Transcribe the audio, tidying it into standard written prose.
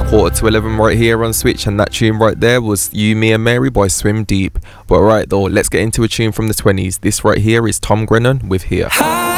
11:15 right here on Switch, and that tune right there was You, Me and Mary by Swim Deep. But right though, let's get into a tune from the 20s. This right here is Tom Grennan with Here.